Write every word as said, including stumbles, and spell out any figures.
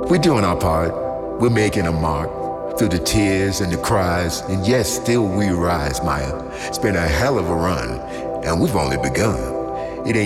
We're doing our part. We're making a mark through the tears and the cries, and yes, still we rise, Maya. It's been a hell of a run, and we've only begun.